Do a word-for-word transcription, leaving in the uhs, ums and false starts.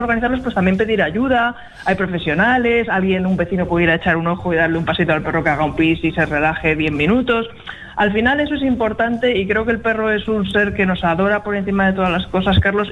organizarlos, pues también pedir ayuda. Hay profesionales, alguien, un vecino puede ir a echar un ojo y darle un pasito al perro que haga un pis y se relaje diez minutos. Al final eso es importante y creo que el perro es un ser que nos adora por encima de todas las cosas, Carlos,